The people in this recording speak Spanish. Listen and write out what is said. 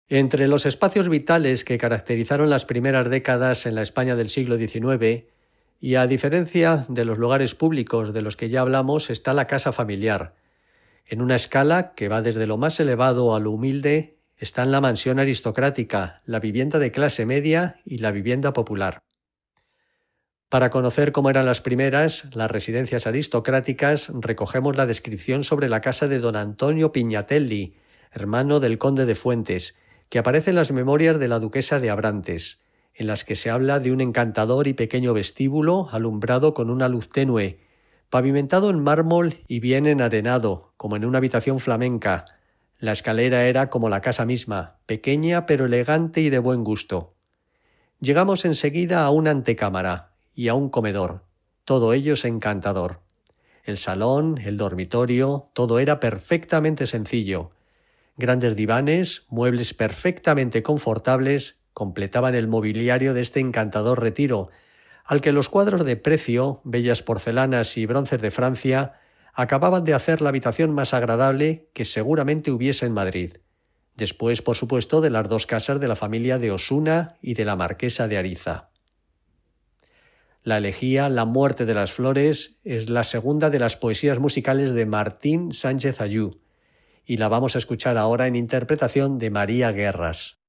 Entre los espacios vitales que caracterizaron las primeras décadas en la España del siglo XIX, y a diferencia de los lugares públicos de los que ya hablamos, está la casa familiar. En una escala que va desde lo más elevado a lo humilde, están la mansión aristocrática, la vivienda de clase media y la vivienda popular. Para conocer cómo eran las primeras, las residencias aristocráticas, recogemos la descripción sobre la casa de don Antonio Pignatelli, hermano del conde de Fuentes, que aparece en las memorias de la duquesa de Abrantes, en las que se habla de un encantador y pequeño vestíbulo alumbrado con una luz tenue, pavimentado en mármol y bien enarenado, como en una habitación flamenca. La escalera era como la casa misma, pequeña pero elegante y de buen gusto. Llegamos enseguida a una antecámara y a un comedor. Todo ello es encantador. El salón, el dormitorio, todo era perfectamente sencillo. Grandes divanes, muebles perfectamente confortables, completaban el mobiliario de este encantador retiro, al que los cuadros de precio, bellas porcelanas y bronces de Francia, acababan de hacer la habitación más agradable que seguramente hubiese en Madrid. Después, por supuesto, de las dos casas de la familia de Osuna y de la marquesa de Ariza. La elegía La muerte de las flores es la segunda de las poesías musicales de Martín Sánchez Ayú, y la vamos a escuchar ahora en interpretación de María Guerras.